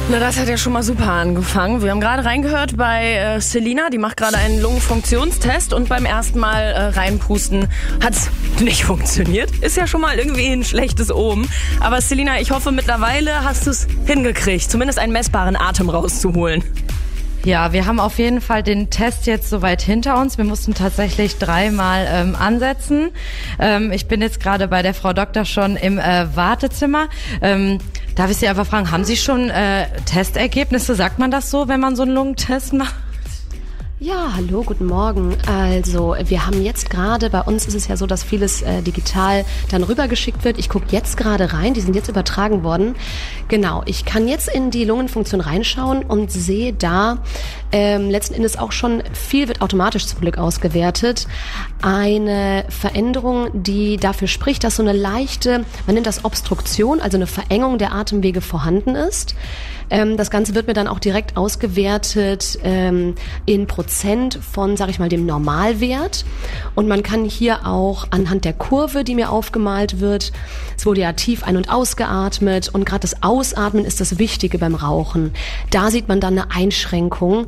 Na, das hat ja schon mal super angefangen. Wir haben gerade reingehört bei Selina, die macht gerade einen Lungenfunktionstest und beim ersten Mal reinpusten hat's nicht funktioniert. Ist ja schon mal irgendwie ein schlechtes Omen. Aber Selina, ich hoffe mittlerweile hast du es hingekriegt, zumindest einen messbaren Atem rauszuholen. Ja, wir haben auf jeden Fall den Test jetzt soweit hinter uns. Wir mussten tatsächlich 3-mal ansetzen. Ich bin jetzt gerade bei der Frau Doktor schon im Wartezimmer. Darf ich Sie einfach fragen, haben Sie schon Testergebnisse? Sagt man das so, wenn man so einen Lungentest macht? Ja, hallo, guten Morgen. Also wir haben jetzt gerade, bei uns ist es ja so, dass vieles digital dann rübergeschickt wird. Ich gucke jetzt gerade rein, die sind jetzt übertragen worden. Genau, ich kann jetzt in die Lungenfunktion reinschauen und sehe da letzten Endes auch schon, viel wird automatisch zum Glück ausgewertet. Eine Veränderung, die dafür spricht, dass so eine leichte, man nennt das Obstruktion, also eine Verengung der Atemwege vorhanden ist. Das Ganze wird mir dann auch direkt ausgewertet in Prozent von, sag ich mal, dem Normalwert. Und man kann hier auch anhand der Kurve, die mir aufgemalt wird, es wurde ja tief ein- und ausgeatmet und gerade das Ausatmen ist das Wichtige beim Rauchen. Da sieht man dann eine Einschränkung.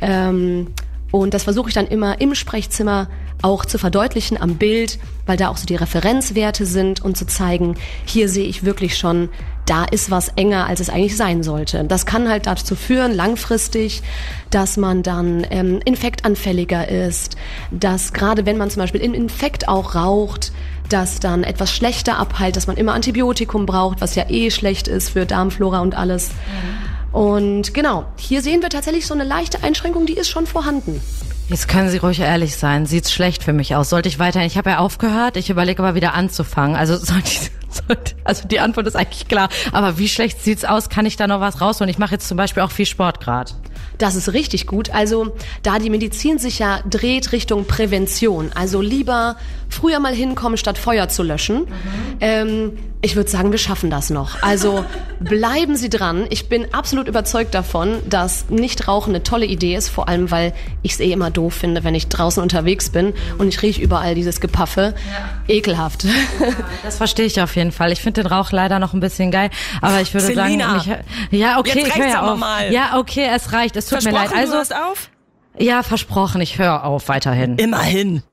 Und das versuche ich dann immer im Sprechzimmer auch zu verdeutlichen am Bild, weil da auch so die Referenzwerte sind und zu zeigen, hier sehe ich wirklich schon, da ist was enger, als es eigentlich sein sollte. Das kann halt dazu führen, langfristig, dass man dann infektanfälliger ist, dass gerade wenn man zum Beispiel im Infekt auch raucht, dass dann etwas schlechter abheilt, dass man immer Antibiotikum braucht, was ja schlecht ist für Darmflora und alles. Und genau, hier sehen wir tatsächlich so eine leichte Einschränkung, die ist schon vorhanden. Jetzt können Sie ruhig ehrlich sein. Sieht's schlecht für mich aus? Sollte ich weiterhin? Ich habe ja aufgehört. Ich überlege aber wieder anzufangen. Also also die Antwort ist eigentlich klar. Aber wie schlecht sieht's aus? Kann ich da noch was rausholen? Ich mache jetzt zum Beispiel auch viel Sport gerade. Das ist richtig gut. Also da die Medizin sich ja dreht Richtung Prävention, also lieber früher mal hinkommen, statt Feuer zu löschen. Ich würde sagen, wir schaffen das noch. Also bleiben Sie dran. Ich bin absolut überzeugt davon, dass Nichtrauchen eine tolle Idee ist, vor allem, weil ich es immer doof finde, wenn ich draußen unterwegs bin und ich rieche überall dieses Gepaffe. Ja. Ekelhaft. Ja, das verstehe ich auf jeden Fall. Ich finde den Rauch leider noch ein bisschen geil, aber ich würde Selina, sagen, ja, okay, jetzt ich höre ja auf. Mal. Ja, okay, es reicht. Es tut mir leid. Also, du hörst auf? Ja, versprochen, ich höre auf weiterhin. Immerhin.